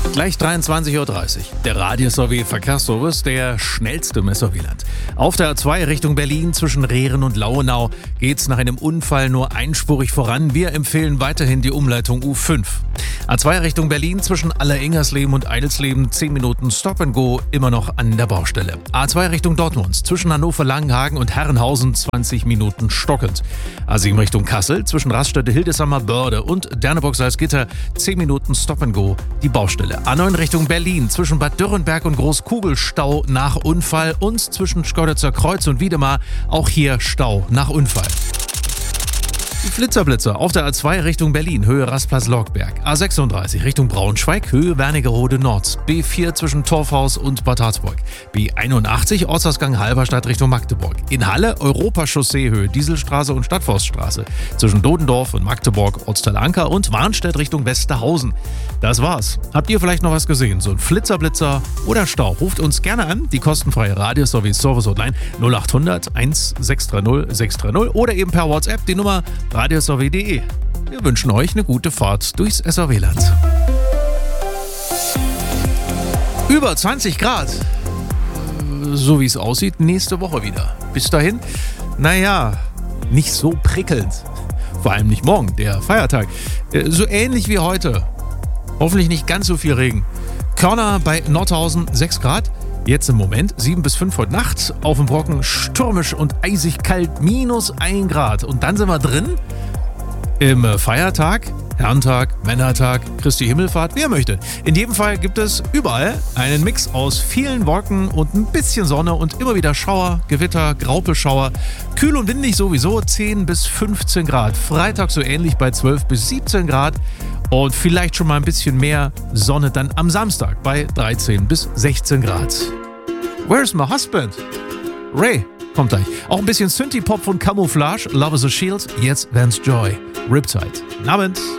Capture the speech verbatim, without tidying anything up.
Gleich dreiundzwanzig Uhr dreißig. Der Radius S W Verkehrsservice, der schnellste im S W-Land. Auf der A zwei Richtung Berlin zwischen Rehren und Lauenau geht's nach einem Unfall nur einspurig voran. Wir empfehlen weiterhin die Umleitung U fünf. A zwei Richtung Berlin zwischen Aller-Ingersleben und Eidelsleben zehn Minuten Stop and Go, immer noch an der Baustelle. A zwei Richtung Dortmund zwischen Hannover-Langenhagen und Herrenhausen zwanzig Minuten stockend. A sieben Richtung Kassel zwischen Raststätte Hildesheimer Börde und Derneburg-Salzgitter zehn Minuten Stop and Go, die Baustelle. A neun Richtung Berlin zwischen Bad Dürrenberg und Großkugelstau nach Unfall und zwischen Schkeuditzer Kreuz und Wiedemar auch hier Stau nach Unfall. Die Flitzerblitzer auf der A zwei Richtung Berlin, Höhe Rastplatz-Logberg. A sechsunddreißig Richtung Braunschweig, Höhe Wernigerode Nord. B vier zwischen Torfhaus und Bad Harzburg. B einundachtzig Ortsausgang Halberstadt Richtung Magdeburg. In Halle Europachaussee, Höhe Dieselstraße und Stadtforststraße. Zwischen Dodendorf und Magdeburg, Ortsteil Anker und Warnstedt Richtung Westerhausen. Das war's. Habt ihr vielleicht noch was gesehen? So ein Flitzerblitzer oder Stau? Ruft uns gerne an. Die kostenfreie Radius sowie Service Hotline null acht hundert sechs drei null sechs drei null oder eben per WhatsApp die Nummer radius S W punkt de. Wir wünschen euch eine gute Fahrt durchs S W-Land. Über zwanzig Grad. So wie es aussieht, nächste Woche wieder. Bis dahin, naja, nicht so prickelnd. Vor allem nicht morgen, der Feiertag. So ähnlich wie heute. Hoffentlich nicht ganz so viel Regen. Körner bei Nordhausen sechs Grad. Jetzt im Moment sieben bis fünf heute Nacht. Auf dem Brocken stürmisch und eisig kalt, minus ein Grad. Und dann sind wir drin im Feiertag, Herrentag, Männertag, Christi Himmelfahrt, wie ihr möchtet. In jedem Fall gibt es überall einen Mix aus vielen Wolken und ein bisschen Sonne und immer wieder Schauer, Gewitter, Graupelschauer. Kühl und windig sowieso, zehn bis fünfzehn Grad. Freitag so ähnlich bei zwölf bis siebzehn Grad. Und vielleicht schon mal ein bisschen mehr Sonne dann am Samstag bei dreizehn bis sechzehn Grad. Where's my husband? Ray kommt gleich. Auch ein bisschen Synthie-Pop von Camouflage, Love is a Shield, jetzt Vance Joy, Riptide. Guten Abend.